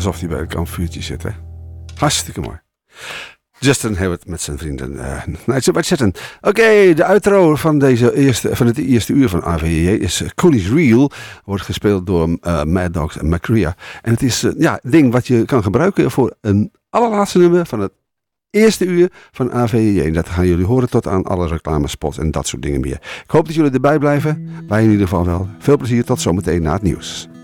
alsof hij bij een kampvuurtje zit. Hè? Hartstikke mooi. Justin Hayward met zijn vrienden. Wat zitten? Oké, de outro van het eerste uur van AVJ is Cooley's Real. Wordt gespeeld door Mad Dogs en McCrea. En het is een ding wat je kan gebruiken voor een allerlaatste nummer van het eerste uur van AVJ. En dat gaan jullie horen tot aan alle reclamespots en dat soort dingen meer. Ik hoop dat jullie erbij blijven. Wij in ieder geval wel. Veel plezier, tot zometeen na het nieuws.